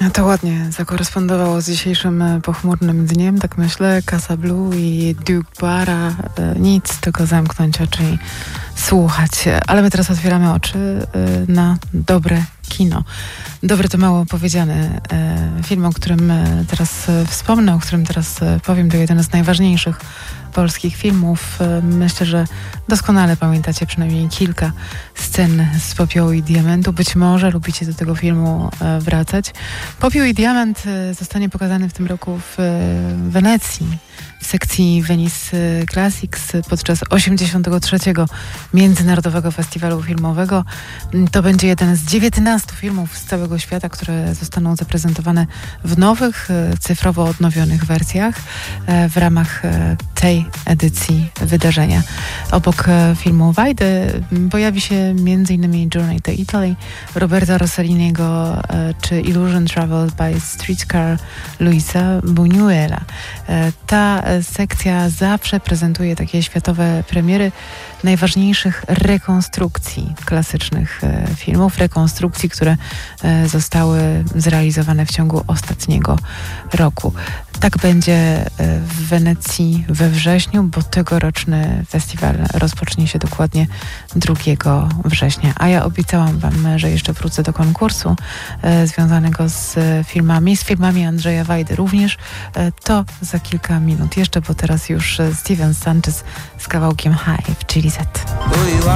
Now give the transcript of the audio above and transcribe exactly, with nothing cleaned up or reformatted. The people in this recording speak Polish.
No to ładnie zakorespondowało z dzisiejszym pochmurnym dniem, tak myślę. Casa Blue i Duke Bara. Nic, tylko zamknąć oczy i słuchać. Ale my teraz otwieramy oczy na dobre kino. Dobry to mało powiedziane. Film, o którym teraz wspomnę, o którym teraz powiem, to jeden z najważniejszych polskich filmów. Myślę, że doskonale pamiętacie przynajmniej kilka scen z Popiołu i Diamentu. Być może lubicie do tego filmu wracać. Popiół i Diament zostanie pokazany w tym roku w Wenecji, w sekcji Venice Classics podczas osiemdziesiątego trzeciego Międzynarodowego Festiwalu Filmowego. To będzie jeden z dziewiętnastu filmów z całego świata, które zostaną zaprezentowane w nowych, cyfrowo odnowionych wersjach w ramach tej edycji wydarzenia. Obok filmu Wajdy pojawi się m.in. Journey to Italy Roberta Rosselliniego czy Illusion Travel by Streetcar Luisa Buñuela. Ta sekcja zawsze prezentuje takie światowe premiery najważniejszych rekonstrukcji klasycznych filmów, rekonstrukcji, które zostały zrealizowane w ciągu ostatniego roku. Tak będzie w Wenecji we wrześniu, bo tegoroczny festiwal rozpocznie się dokładnie drugiego września. A ja obiecałam wam, że jeszcze wrócę do konkursu e, związanego z filmami, z filmami Andrzeja Wajdy również. E, to za kilka minut jeszcze, bo teraz już Steven Sanchez z kawałkiem High w Chili Z.